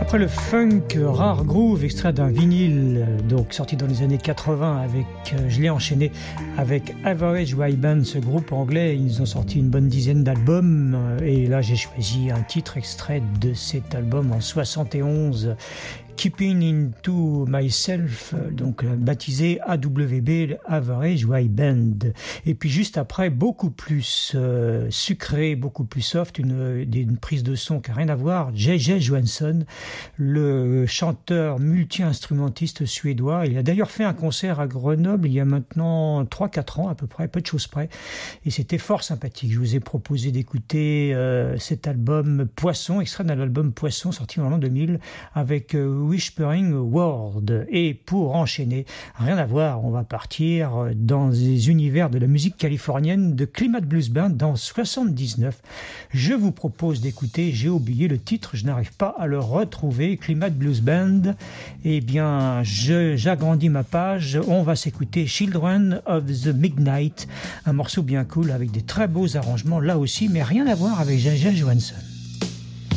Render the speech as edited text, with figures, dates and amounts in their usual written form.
Après le funk Rare Groove, extrait d'un vinyle, donc sorti dans les années 80, je l'ai enchaîné avec Average White Band, ce groupe anglais. Ils ont sorti une bonne dizaine d'albums, et là j'ai choisi un titre extrait de cet album en 71. Keeping Into Myself, donc baptisé AWB, Average White Band. Et puis juste après, beaucoup plus sucré, beaucoup plus soft, une prise de son qui n'a rien à voir, J.J. Johansson, le chanteur multi-instrumentiste suédois. Il a d'ailleurs fait un concert à Grenoble il y a maintenant 3-4 ans à peu près, peu de choses près. Et c'était fort sympathique. Je vous ai proposé d'écouter cet album Poisson, extrait d'un album Poisson sorti en l'an 2000 avec Whispering World. Et pour enchaîner, rien à voir, on va partir dans les univers de la musique californienne de Climate Blues Band dans 79. Je vous propose d'écouter, j'ai oublié le titre, je n'arrive pas à le retrouver, Climate Blues Band. Eh bien, j'agrandis ma page, on va s'écouter Children of the Midnight, un morceau bien cool avec des très beaux arrangements là aussi, mais rien à voir avec J.J. Johansson.